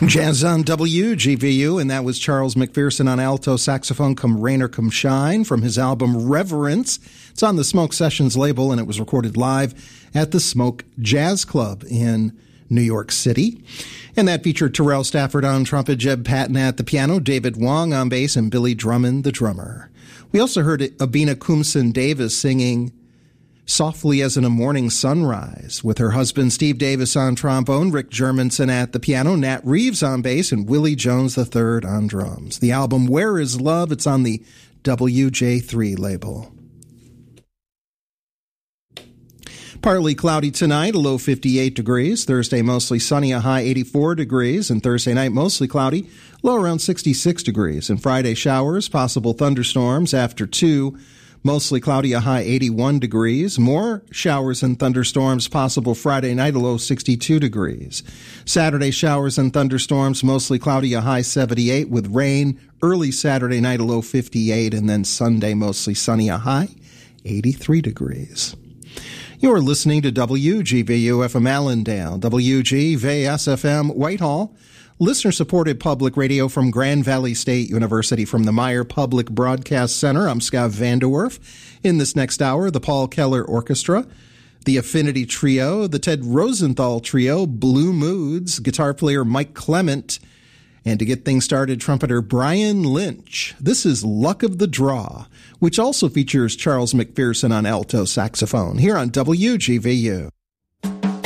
Jazz on WGVU, and that was Charles McPherson on alto saxophone, Come Rain or Come Shine, from his album Reverence. It's on the Smoke Sessions label, and it was recorded live at the Smoke Jazz Club in New York City. And that featured Terrell Stafford on trumpet, Jeb Patton at the piano, David Wong on bass, and Billy Drummond, the drummer. We also heard Abina Kumson Davis singing Softly as in a Morning Sunrise, with her husband Steve Davis on trombone, Rick Germanson at the piano, Nat Reeves on bass, and Willie Jones III on drums. The album Where Is Love? It's on the WJ3 label. Partly cloudy tonight, a low 58 degrees. Thursday, mostly sunny, a high 84 degrees. And Thursday night, mostly cloudy, low around 66 degrees. And Friday, showers, possible thunderstorms after 2. Mostly cloudy, a high 81 degrees. More showers and thunderstorms possible Friday night, a low 62 degrees. Saturday, showers and thunderstorms, mostly cloudy, a high 78 with rain. Early Saturday night, a low 58. And then Sunday, mostly sunny, a high 83 degrees. You're listening to WGVU FM Allendale, WGVS-FM Whitehall, listener-supported public radio from Grand Valley State University. From the Meyer Public Broadcast Center, I'm Scott Vanderwerf. In this next hour, the Paul Keller Orchestra, the Affinity Trio, the Ted Rosenthal Trio, Blue Moods, guitar player Mike Clement, and to get things started, trumpeter Brian Lynch. This is Luck of the Draw, which also features Charles McPherson on alto saxophone, here on WGVU.